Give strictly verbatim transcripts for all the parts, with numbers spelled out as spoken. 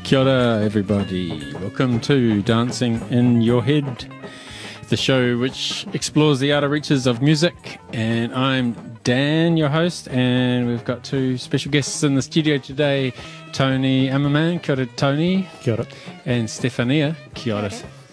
Kia ora, everybody. Welcome to Dancing in Your Head, the show which explores the outer reaches of music. And I'm Dan, your host, and we've got two special guests in the studio today, Tony Ammerman, kia ora, Tony. Kia ora. And Stefania, kia ora,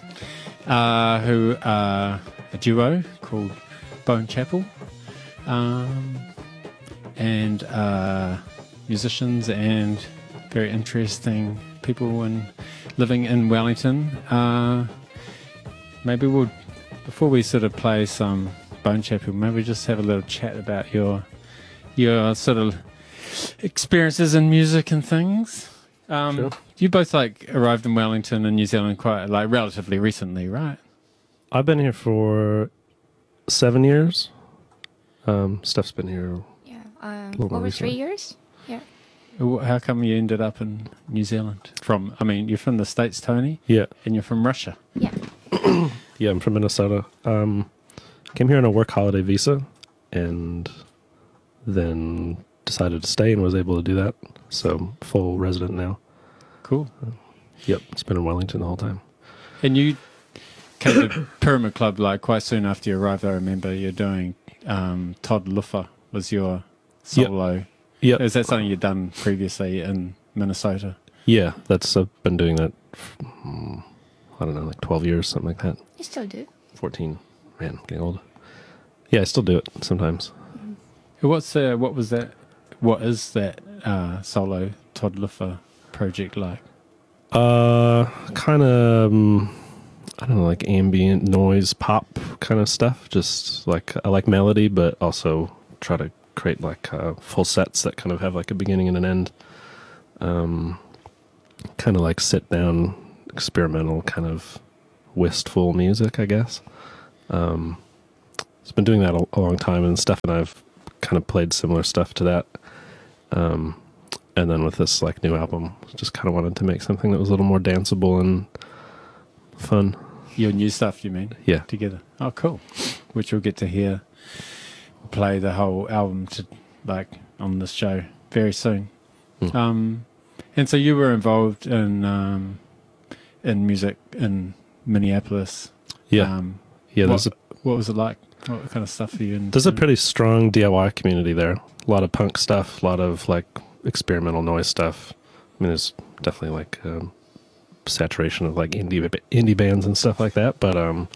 uh, who are a duo called Bone Chapel, um, and uh, musicians and very interesting people in, living in Wellington. Uh, maybe we'll, before we sort of play some Bone Chapel, maybe just have a little chat about your your sort of experiences in music and things. Um, Sure. You both like arrived in Wellington in New Zealand quite like relatively recently, right? I've been here for seven years. Um, Steph's been here. Yeah, um, little more over three recently. years. Yeah. Wh- How come you ended up in New Zealand? From, I mean, you're from the States, Tony, Yeah, and you're from Russia. Yeah. yeah. I'm from Minnesota. Um, came here on a work holiday visa, and then decided to stay and was able to do that. So full resident now. Cool. Yep, it's been in Wellington the whole time. And you came to Pyramid Club like quite soon after you arrived. I remember you're doing um, Todd Luffer was your solo. Yep. Is that something you'd done previously in Minnesota? Yeah, that's I've been doing that. mm, I don't know, like twelve years, something like that. You still do. fourteen. Man, getting old. Yeah, I still do it sometimes. What's uh, what was that? What is that uh, solo Todd Luffer project like? Uh, kind of, um, I don't know, like ambient noise, pop kind of stuff. Just like, I like melody, but also try to create like uh, full sets that kind of have like a beginning and an end. Um, kind of like sit down, experimental, kind of wistful music, I guess. Um, it's been doing that a, a long time, and Steph and I've kind of played similar stuff to that. Um, and then with this like new album, just kind of wanted to make something that was a little more danceable and fun. Your new stuff, you mean? Yeah. Together. Oh, cool. Which we'll get to hear play the whole album to like on this show very soon. Mm. Um, and so you were involved in um, in music in Minneapolis. Yeah. Um, yeah. what, There's a, what was it like? What kind of stuff are you in? there's a pretty strong D I Y community there. A lot of punk stuff, a lot of like experimental noise stuff. I mean, there's definitely like um, saturation of like indie indie bands and stuff like that. But um,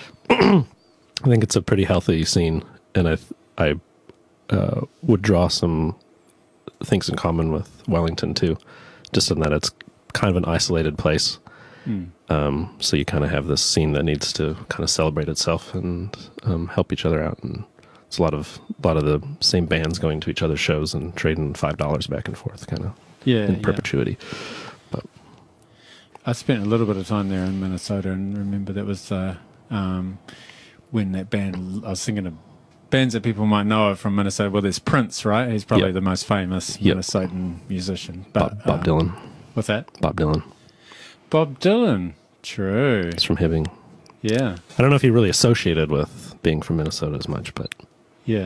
I think it's a pretty healthy scene, and I I uh, would draw some things in common with Wellington too, just in that it's kind of an isolated place. Mm. Um, so you kind of have this scene that needs to kind of celebrate itself and um, help each other out, and it's a lot of a lot of the same bands going to each other's shows and trading five dollars back and forth, kind of Yeah, in yeah. perpetuity. But I spent a little bit of time there in Minnesota, and remember that was uh, um, when that band, I was thinking of bands that people might know of from Minnesota. Well, there's Prince, right? He's probably Yep. the most famous Yep. Minnesotan musician. Bob, But, Bob uh, Dylan, What's that? Bob Dylan, Bob Dylan. True. it's from Hibbing. Yeah, I don't know if he really associated with being from Minnesota as much, but yeah.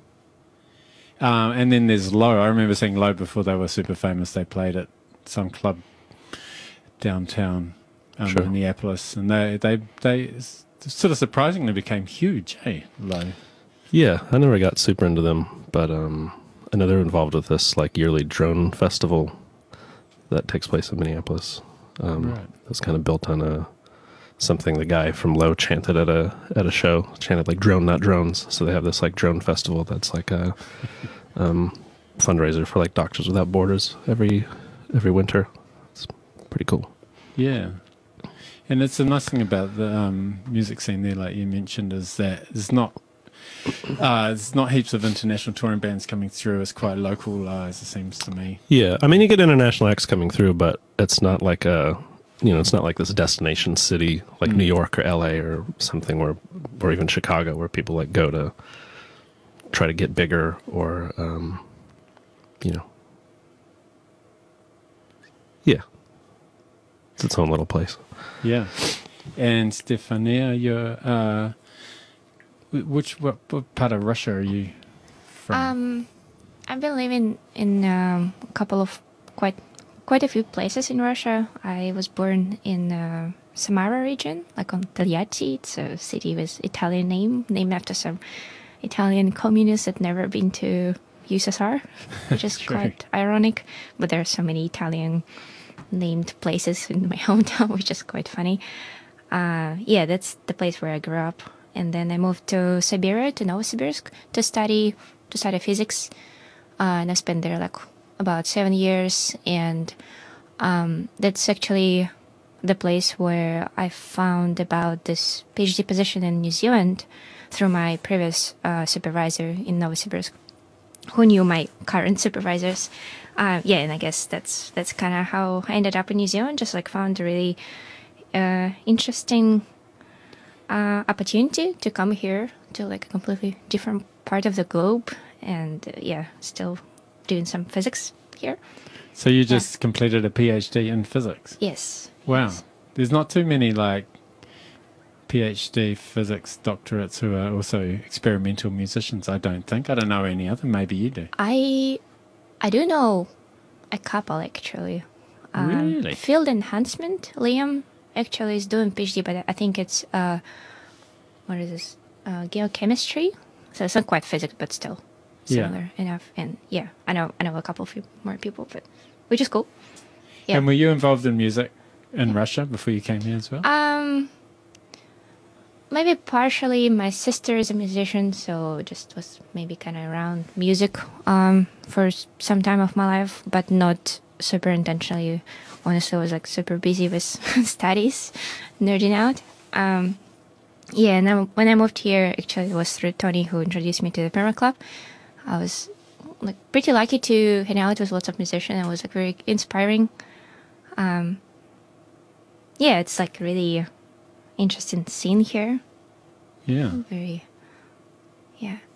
Um, and then there's Low. I remember seeing Low before they were super famous. They played at some club downtown um, Sure. Minneapolis, and they, they, they s- sort of surprisingly became huge, hey, Low. yeah, I never got super into them. But um, I know they're involved with this like yearly drone festival that takes place in Minneapolis. Um, Right. It was kind of built on a something the guy from Low chanted at a at a show, chanted like "drone, not drones." So they have this like drone festival that's like a um, fundraiser for like Doctors Without Borders every every winter. It's pretty cool. Yeah. And it's the nice thing about the um, music scene there, like you mentioned, is that there's not uh, there's not heaps of international touring bands coming through. It's quite localized, it seems to me. Yeah, I mean you get international acts coming through, but it's not like a you know it's not like this destination city like Mm. New York or L A or something where or even Chicago where people like go to try to get bigger or um, you know yeah it's its own little place. Yeah. And Stefania, you're, uh, wh- which, what, what part of Russia are you from? Um, I've been living in um, a couple of quite quite a few places in Russia. I was born in uh, Samara region, like on Togliatti. It's a city with Italian name, named after some Italian communists that never been to U S S R, which is Sure. quite ironic. But there are so many Italian named places in my hometown, which is quite funny. Uh, yeah, that's the place where I grew up. And then I moved to Siberia, to Novosibirsk, to study to study physics. Uh, and I spent there like about seven years. And um, that's actually the place where I found about this PhD position in New Zealand through my previous uh, supervisor in Novosibirsk, who knew my current supervisors. Uh, yeah, and I guess that's that's kind of how I ended up in New Zealand. Just like found a really uh, interesting uh, opportunity to come here to like a completely different part of the globe, and uh, yeah, still doing some physics here. So you just completed a PhD in physics? Yes. Wow. Yes. There's not too many like PhD physics doctorates who are also experimental musicians, I don't think. I don't know any other. Maybe you do. I I do know a couple actually. Really? Field enhancement. Liam actually is doing PhD, but I think it's uh, what is this? Uh, geochemistry. So it's not quite physics, but still Yeah. similar enough. And yeah, I know I know a couple of few more people, but which is cool. Yeah. And were you involved in music in Russia before you came here as well? Um, maybe partially. My sister is a musician, so just was maybe kind of around music um for s- some time of my life, but not super intentionally. Honestly, I was like super busy with studies, nerding out. Um, yeah, and then when I moved here, actually, it was through Tony who introduced me to the Perma Club. I was like pretty lucky to hang out with lots of musicians. It was like very inspiring. Um, yeah, it's like really interesting scene here. Yeah. Very, yeah.